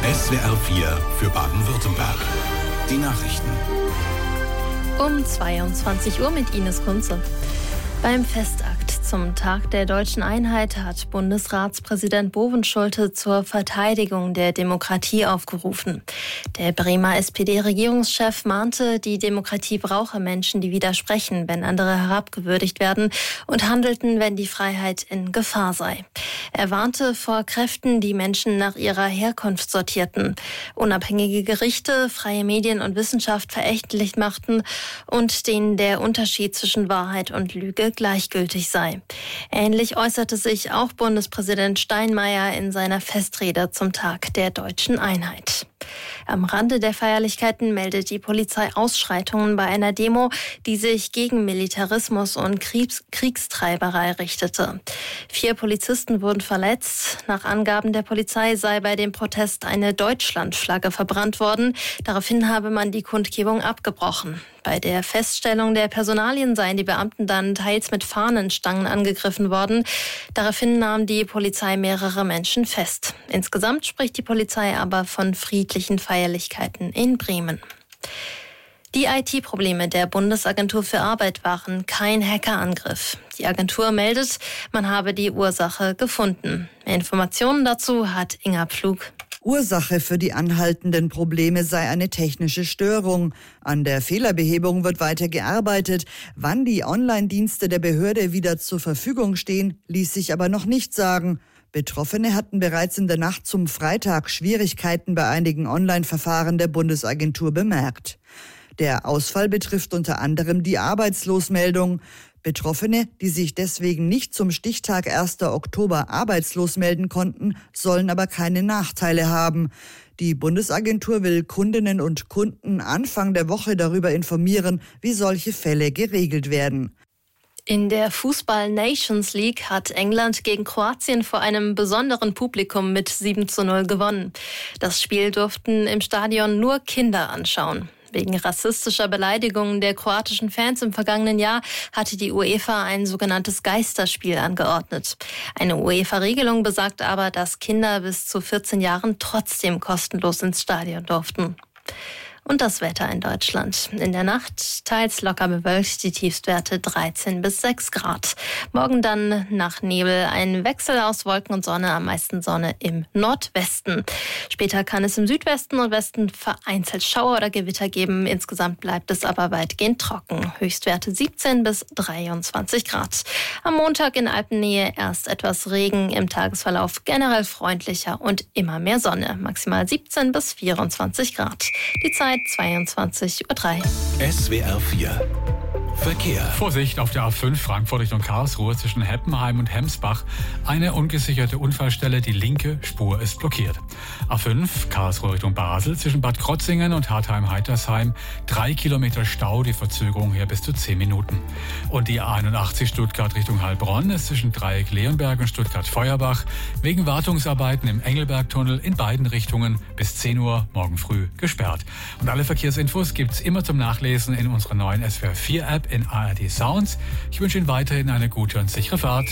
SWR 4 für Baden-Württemberg. Die Nachrichten. Um 22 Uhr mit Ines Kunze. Beim Festakt zum Tag der Deutschen Einheit hat Bundesratspräsident Bovenschulte zur Verteidigung der Demokratie aufgerufen. Der Bremer SPD-Regierungschef mahnte, die Demokratie brauche Menschen, die widersprechen, wenn andere herabgewürdigt werden und handelten, wenn die Freiheit in Gefahr sei. Er warnte vor Kräften, die Menschen nach ihrer Herkunft sortierten, unabhängige Gerichte, freie Medien und Wissenschaft verächtlich machten und denen der Unterschied zwischen Wahrheit und Lüge gleichgültig sei. Ähnlich äußerte sich auch Bundespräsident Steinmeier in seiner Festrede zum Tag der Deutschen Einheit. Am Rande der Feierlichkeiten meldet die Polizei Ausschreitungen bei einer Demo, die sich gegen Militarismus und Kriegstreiberei richtete. 4 Polizisten wurden verletzt. Nach Angaben der Polizei sei bei dem Protest eine Deutschlandflagge verbrannt worden. Daraufhin habe man die Kundgebung abgebrochen. Bei der Feststellung der Personalien seien die Beamten dann teils mit Fahnenstangen angegriffen worden. Daraufhin nahm die Polizei mehrere Menschen fest. Insgesamt spricht die Polizei aber von friedlichen Feierlichkeiten in Bremen. Die IT-Probleme der Bundesagentur für Arbeit waren kein Hackerangriff. Die Agentur meldet, man habe die Ursache gefunden. Mehr Informationen dazu hat Inga Pflug. Ursache für die anhaltenden Probleme sei eine technische Störung. An der Fehlerbehebung wird weiter gearbeitet. Wann die Online-Dienste der Behörde wieder zur Verfügung stehen, ließ sich aber noch nicht sagen. Betroffene hatten bereits in der Nacht zum Freitag Schwierigkeiten bei einigen Online-Verfahren der Bundesagentur bemerkt. Der Ausfall betrifft unter anderem die Arbeitslosmeldung. Betroffene, die sich deswegen nicht zum Stichtag 1. Oktober arbeitslos melden konnten, sollen aber keine Nachteile haben. Die Bundesagentur will Kundinnen und Kunden Anfang der Woche darüber informieren, wie solche Fälle geregelt werden. In der Fußball-Nations League hat England gegen Kroatien vor einem besonderen Publikum mit 7:0 gewonnen. Das Spiel durften im Stadion nur Kinder anschauen. Wegen rassistischer Beleidigungen der kroatischen Fans im vergangenen Jahr hatte die UEFA ein sogenanntes Geisterspiel angeordnet. Eine UEFA-Regelung besagt aber, dass Kinder bis zu 14 Jahren trotzdem kostenlos ins Stadion durften. Und das Wetter in Deutschland. In der Nacht teils locker bewölkt, die Tiefstwerte 13 bis 6 Grad. Morgen dann nach Nebel ein Wechsel aus Wolken und Sonne, am meisten Sonne im Nordwesten. Später kann es im Südwesten und Westen vereinzelt Schauer oder Gewitter geben. Insgesamt bleibt es aber weitgehend trocken. Höchstwerte 17 bis 23 Grad. Am Montag in Alpennähe erst etwas Regen, im Tagesverlauf generell freundlicher und immer mehr Sonne. Maximal 17 bis 24 Grad. Die Zeit 22:03 Uhr. SWR 4 Verkehr. Vorsicht auf der A5 Frankfurt Richtung Karlsruhe zwischen Heppenheim und Hemsbach. Eine ungesicherte Unfallstelle, die linke Spur ist blockiert. A5 Karlsruhe Richtung Basel zwischen Bad Krotzingen und Hartheim-Heitersheim. 3 Kilometer Stau, die Verzögerung hier bis zu 10 Minuten. Und die A81 Stuttgart Richtung Heilbronn ist zwischen Dreieck Leonberg und Stuttgart-Feuerbach wegen Wartungsarbeiten im Engelbergtunnel in beiden Richtungen bis 10 Uhr morgen früh gesperrt. Und alle Verkehrsinfos gibt's immer zum Nachlesen in unserer neuen SWR 4 App in ARD Sounds. Ich wünsche Ihnen weiterhin eine gute und sichere Fahrt.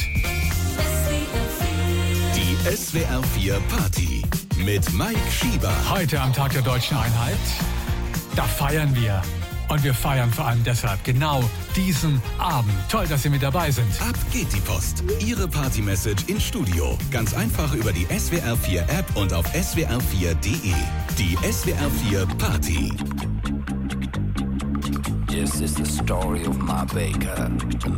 Die SWR 4 Party mit Mike Schieber. Heute am Tag der Deutschen Einheit, da feiern wir. Und wir feiern vor allem deshalb genau diesen Abend. Toll, dass Sie mit dabei sind. Ab geht die Post. Ihre Party-Message ins Studio. Ganz einfach über die SWR 4 App und auf swr4.de. Die SWR 4 Party. This is the story of my baker.